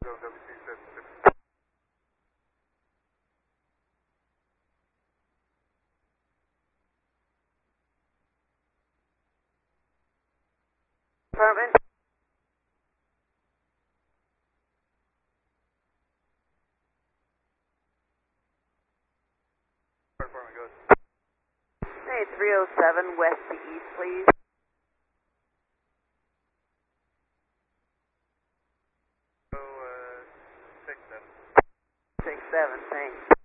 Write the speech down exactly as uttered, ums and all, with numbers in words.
Department. Hey, three oh seven west to east, please. So, uh, six seven. Six seven, thanks.